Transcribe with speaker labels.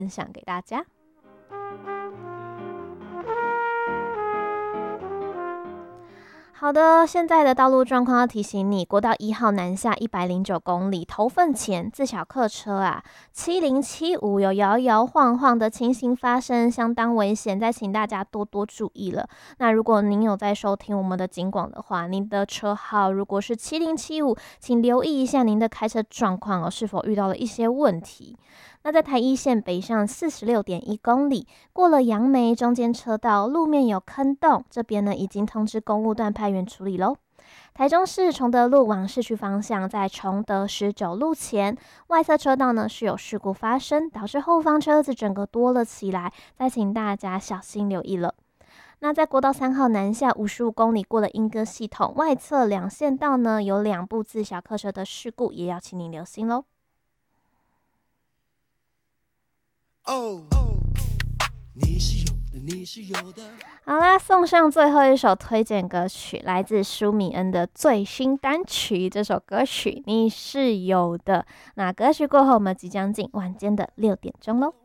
Speaker 1: 分享给大家。好的，现在的道路状况要提醒你，国道1号南下109公里，头份前自小客车啊7075有摇摇晃晃的情形发生，相当危险，再请大家多多注意了。那如果您有在收听我们的警广的话，您的车号如果是7075，请留意一下您的开车状况是否遇到了一些问题。那在台一线北上46.1公里，过了杨梅中间车道，路面有坑洞，这边呢已经通知公务段派员处理咯。台中市崇德路往市区方向，在崇德19路前外侧车道呢是有事故发生，导致后方车子整个多了起来，再请大家小心留意了。那在国道3号南下55公里，过了莺歌系统外侧两线道呢，有2部自小客车的事故，也要请您留心咯。你是有的，你是有的。好啦，送上最后一首推荐歌曲，来自舒米恩的最新单曲，这首歌曲你是有的。那歌曲过后，我们即将进晚间的6点钟咯。